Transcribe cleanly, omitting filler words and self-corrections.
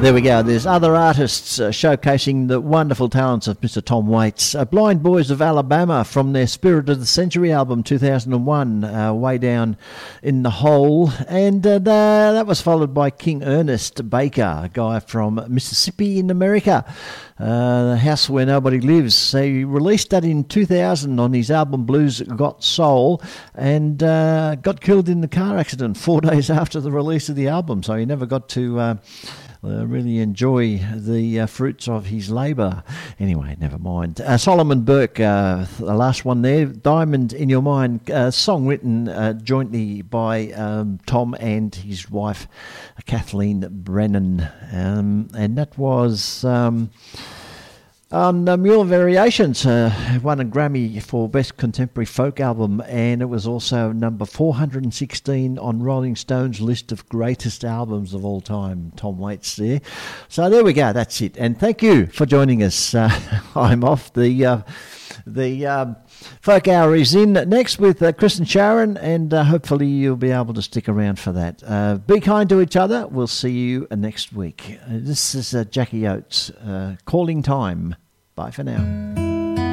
There we go. There's other artists showcasing the wonderful talents of Mr. Tom Waits. Blind Boys of Alabama from their Spirit of the Century album 2001, Way Down in the Hole. And that was followed by King Ernest Baker, a guy from Mississippi in America. The House Where Nobody Lives. He released that in 2000 on his album Blues Got Soul, and got killed in the car accident 4 days after the release of the album, so he never got to really enjoy the fruits of his labour. Anyway, never mind. Solomon Burke, the last one there, Diamond in Your Mind, song written jointly by Tom and his wife Kathleen Brennan, and that was on Mule Variations, won a Grammy for Best Contemporary Folk Album, and it was also number 416 on Rolling Stone's list of greatest albums of all time. Tom Waits there. So there we go, that's it. And thank you for joining us. I'm off. The Folk Hour is in next with Chris and Sharon, and hopefully you'll be able to stick around for that. Be kind to each other. We'll see you next week. This is Jackie Oates, Calling Time. Bye for now.